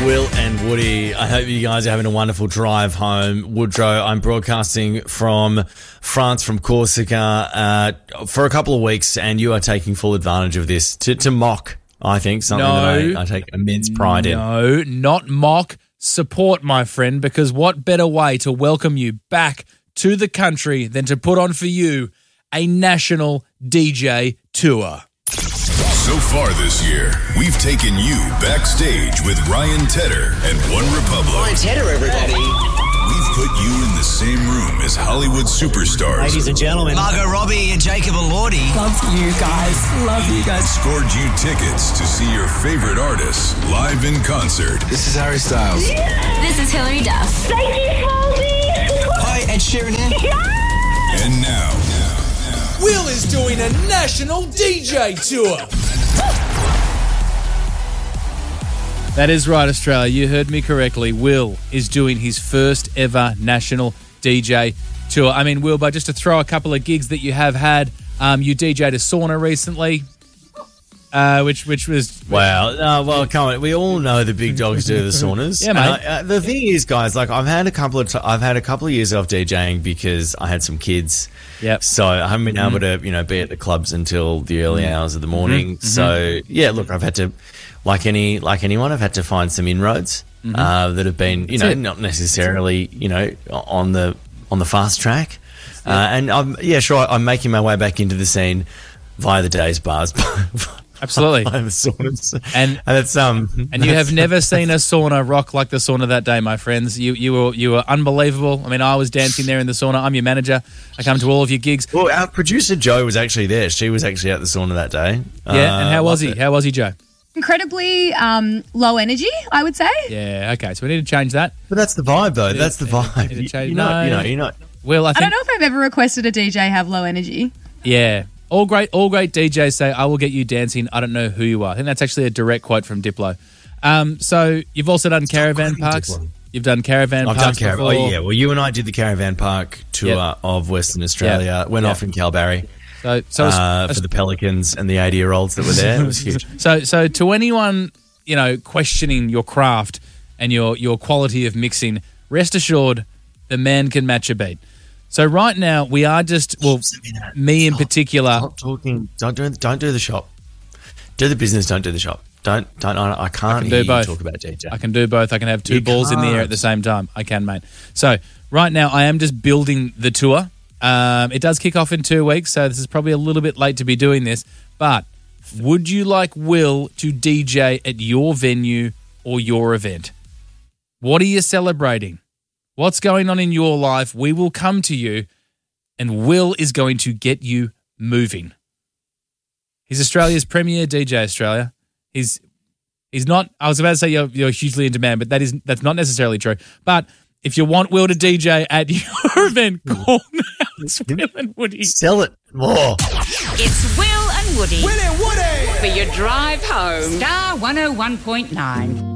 Will and Woody, I hope you guys are having a wonderful drive home. Woodrow, I'm broadcasting from France, from Corsica, for a couple of weeks, and you are taking full advantage of this to mock, I think, something that I take immense pride in. No, not mock, support, my friend, because what better way to welcome you back to the country than to put on for you a national DJ tour. So far this year, we've taken you backstage with Ryan Tedder and One Republic. Ryan Tedder, everybody. We've put you in the same room as Hollywood superstars. Ladies and gentlemen, Margot Robbie and Jacob Elordi. Love you guys. Love you guys. Scored you tickets to see your favorite artists live in concert. This is Harry Styles. Yeah. This is Hilary Duff. Thank you, Foldy. Hi, Ed Sheeran here. Yeah. And now, Will is doing a national DJ tour. That is right, Australia. You heard me correctly. Will is doing his first ever national DJ tour. I mean, Will, but just to throw a couple of gigs that you have had, you DJ'd a sauna recently, which was... Well, come on. We all know the big dogs do the saunas. Yeah, mate. The thing is, guys, like I've had a couple of years off DJing because I had some kids. Yep. So I haven't been able to, be at the clubs until the early hours of the morning. So yeah, look, I've had to, like anyone, I've had to find some inroads that have been, not necessarily, on the fast track. And I'm making my way back into the scene via the day's bars. Absolutely. Via the saunas. And it's and you have never seen a sauna rock like the sauna that day, my friends. You were unbelievable. I mean, I was dancing there in the sauna. I'm your manager. I come to all of your gigs. Well, our producer Jo was actually there. She was actually at the sauna that day. Yeah, and how was he? How was he, Jo? Incredibly low energy, I would say. Yeah, okay. So we need to change that. But that's the vibe, though. That's the vibe. You're not. Well, I don't know if I've ever requested a DJ have low energy. Yeah. All great DJs say, I will get you dancing. I don't know who you are. I think that's actually a direct quote from Diplo. So you've also done caravan parks. Diplo. You've done caravan parks. I've done caravan. before. Oh, yeah. Well, you and I did the caravan park tour of Western Australia. Went off in Kalbarri. So for the Pelicans and the 80-year-olds that were there. It was huge. So to anyone, questioning your craft and your quality of mixing, rest assured the man can match a beat. So right now we are me in particular. Stop talking. Don't do the shop. Do the business. Don't do the shop. Don't. I can't hear you talk about DJ. I can do both. I can have two balls in the air at the same time. I can, mate. So right now I am just building the tour. It does kick off in 2 weeks, so this is probably a little bit late to be doing this. But would you like Will to DJ at your venue or your event? What are you celebrating? What's going on in your life? We will come to you, and Will is going to get you moving. He's Australia's premier DJ, Australia. He's not, I was about to say you're hugely in demand, but that's not necessarily true. But if you want Will to DJ at your event, call now. It's Will and Woody. Sell it more. It's Will and Woody. Will and Woody. For your drive home. Star 101.9.